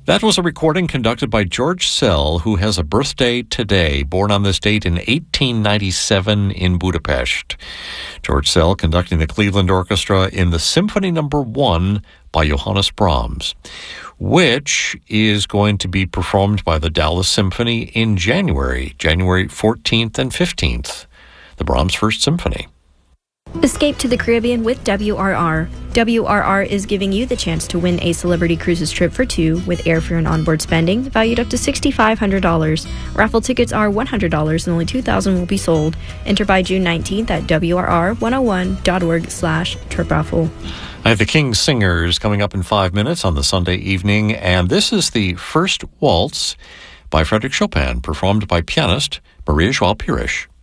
That was a recording conducted by George Szell, who has a birthday today, born on this date in 1897 in Budapest. George Szell conducting the Cleveland Orchestra in the Symphony No. 1 by Johannes Brahms, which is going to be performed by the Dallas Symphony in January 14th and 15th, the Brahms First Symphony. Escape to the Caribbean with WRR. WRR is giving you the chance to win a Celebrity Cruises trip for two with airfare and onboard spending valued up to $6,500. Raffle tickets are $100 and only 2,000 will be sold. Enter by June 19th at WRR101.org/trip raffle. I have the King Singers coming up in 5 minutes on the Sunday evening, and this is the first waltz by Frédéric Chopin, performed by pianist Maria João Pires.